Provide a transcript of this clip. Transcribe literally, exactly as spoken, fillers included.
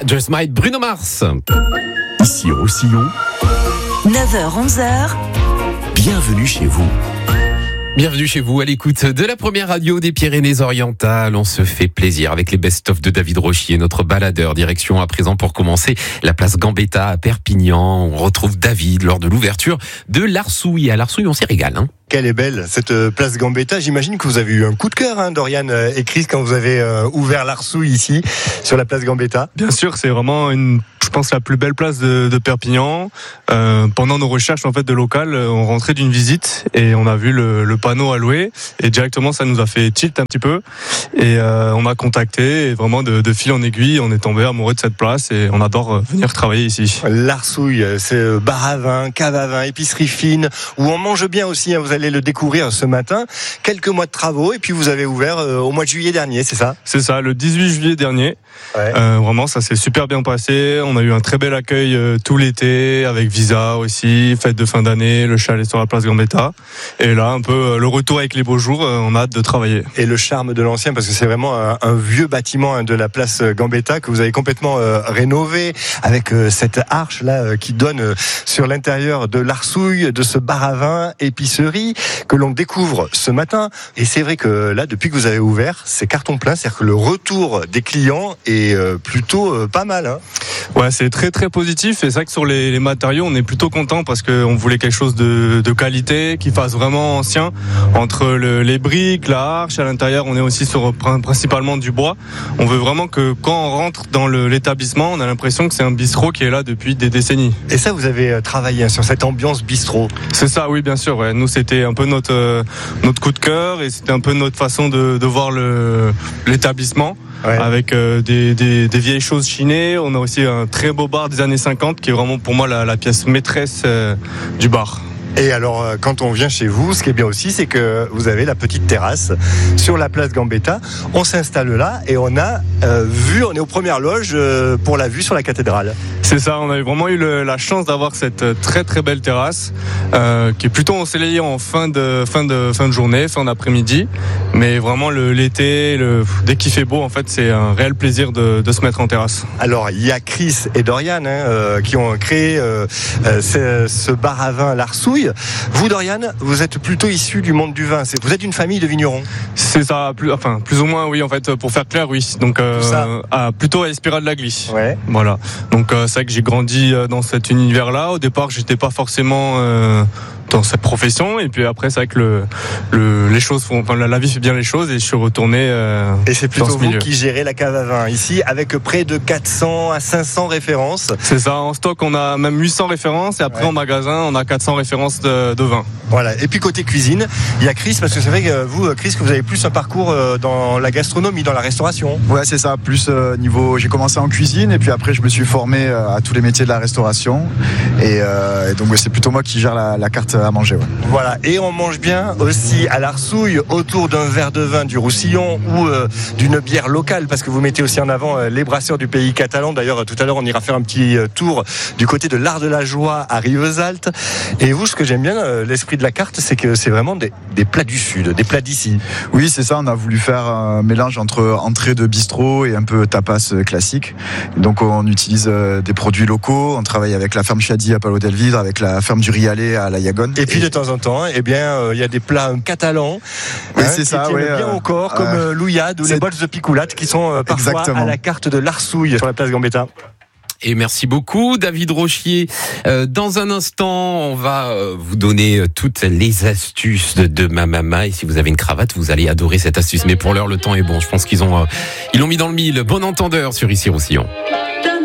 Just Might, Bruno Mars. Ici Roussillon, neuf heures onze heures. bienvenue chez vous. Bienvenue chez vous à l'écoute de la première radio des Pyrénées-Orientales. On se fait plaisir avec les best-of de David Rochier, notre baladeur. Direction à présent pour commencer la place Gambetta à Perpignan. On retrouve David lors de l'ouverture de l'Arsouille. À l'Arsouille, on s'y régale, hein. Quelle est belle cette place Gambetta. J'imagine que vous avez eu un coup de cœur, hein, Dorian et Chris, quand vous avez euh, ouvert l'Arsouille ici, sur la place Gambetta. Bien sûr, c'est vraiment une, je pense, la plus belle place de, de Perpignan. Euh, pendant nos recherches en fait de local, on rentrait d'une visite et on a vu le, le panneau à louer et directement ça nous a fait tilt un petit peu et euh, on a contacté et vraiment de, de fil en aiguille, on est tombé amoureux de cette place et on adore venir travailler ici. L'Arsouille, c'est bar à vin, cave à vin, épicerie fine, où on mange bien aussi, hein, vous allez le découvrir ce matin. Quelques mois de travaux et puis vous avez ouvert euh, au mois de juillet dernier, c'est ça ? C'est ça, le dix-huit juillet dernier. Ouais. Euh, vraiment, ça s'est super bien passé. On a eu un très bel accueil euh, tout l'été avec visa aussi, fête de fin d'année, le chalet sur la place Gambetta. Et là, un peu euh, le retour avec les beaux jours. Euh, on a hâte de travailler. Et le charme de l'ancien, parce que c'est vraiment un, un vieux bâtiment, hein, de la place Gambetta que vous avez complètement euh, rénové avec euh, cette arche là euh, qui donne euh, sur l'intérieur de l'Arsouille, de ce bar à vin épicerie que l'on découvre ce matin. Et c'est vrai que là, depuis que vous avez ouvert, c'est carton plein, c'est-à-dire que le retour des clients est euh, plutôt euh, pas mal, hein. Ouais, c'est très très positif et c'est vrai que sur les, les matériaux, on est plutôt content parce qu'on voulait quelque chose de, de qualité, qui fasse vraiment ancien. Entre le, les briques, la arche, à l'intérieur, on est aussi sur principalement du bois. On veut vraiment que quand on rentre dans le, l'établissement, on a l'impression que c'est un bistrot qui est là depuis des décennies. Et ça, vous avez travaillé, hein, sur cette ambiance bistrot. C'est ça, oui, bien sûr. Ouais. Nous, c'était un peu notre euh, notre coup de cœur et c'était un peu notre façon de, de voir le l'établissement. Ouais. Avec euh, des, des, des vieilles choses chinées. On a aussi un très beau bar des années cinquante qui est vraiment pour moi la, la pièce maîtresse euh, du bar. Et alors, quand on vient chez vous, ce qui est bien aussi, c'est que vous avez la petite terrasse sur la place Gambetta. On s'installe là et on a euh, vu, on est aux premières loges euh, pour la vue sur la cathédrale. C'est ça, on a vraiment eu le, la chance d'avoir cette très très belle terrasse euh, qui est plutôt ensoleillée en fin de, fin, de, fin de journée, fin d'après-midi. Mais vraiment le, l'été, le, dès qu'il fait beau, en fait, c'est un réel plaisir de, de se mettre en terrasse. Alors, il y a Chris et Dorian, hein, euh, qui ont créé euh, euh, ce, ce bar à vin l'Arsouille. Vous, Dorian, vous êtes plutôt issu du monde du vin. C'est, vous êtes une famille de vignerons. C'est ça, plus, enfin plus ou moins, oui, en fait, pour faire clair, oui. Donc euh, à, plutôt à Espira de la Glie. Ouais. Voilà. Donc euh, c'est vrai que j'ai grandi dans cet univers-là. Au départ, j'étais pas forcément euh, dans cette profession, et puis après, c'est vrai que le, le les choses font, enfin la, la vie fait bien les choses, et je suis retourné. Euh, et c'est plutôt vous milieu. Qui gérez la cave à vin ici, avec près de quatre cents à cinq cents références. C'est ça. En stock, on a même huit cents références, et après ouais. En magasin, on a quatre cents références de, de vin. Voilà. Et puis côté cuisine, il y a Chris, parce que c'est vrai que vous, Chris, que vous avez plus un parcours dans la gastronomie, dans la restauration. Ouais, c'est ça. Plus euh, niveau, j'ai commencé en cuisine, et puis après, je me suis formé à tous les métiers de la restauration, et, euh, et donc ouais, c'est plutôt moi qui gère la, la carte à manger. Ouais. Voilà. Et on mange bien aussi à l'Arsouille, autour d'un verre de vin du Roussillon ou euh, d'une bière locale, parce que vous mettez aussi en avant euh, les brasseurs du pays catalan. D'ailleurs, tout à l'heure, on ira faire un petit euh, tour du côté de l'Arc de la Joie à Rivesaltes. Et vous, ce que j'aime bien, euh, l'esprit de la carte, c'est que c'est vraiment des, des plats du Sud, des plats d'ici. Oui, c'est ça. On a voulu faire un mélange entre entrée de bistrot et un peu tapas classique. Donc, on utilise euh, des produits locaux. On travaille avec la ferme Chadi à Palau del Vidre, avec la ferme du Rialet à la Yagone. Et puis, et... de temps en temps, eh bien, il euh, y a des plats catalans, oui, hein, c'est qui ça, tiennent ouais, bien euh, au corps, comme euh, l'ouillade ou c'est... les bols de picoulate, qui sont euh, parfois Exactement. À la carte de l'Arsouille sur la place Gambetta. Et merci beaucoup, David Rochier. Euh, dans un instant, on va euh, vous donner toutes les astuces de, de ma maman. Et si vous avez une cravate, vous allez adorer cette astuce. Mais pour l'heure, le temps est bon. Je pense qu'ils ont, euh, ils l'ont mis dans le mille. Bon entendeur sur Ici Roussillon.